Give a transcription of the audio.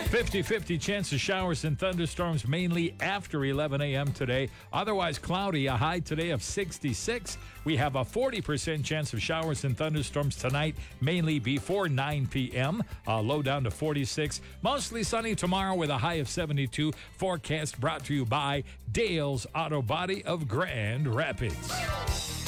50-50 chance of showers and thunderstorms mainly after 11 a.m. today. Otherwise cloudy, a high today of 66. We have a 40% chance of showers and thunderstorms tonight, mainly before 9 p.m. Low down to 46. Mostly sunny tomorrow with a high of 72. Forecast brought to you by Dale's Auto Body of Grand Rapids.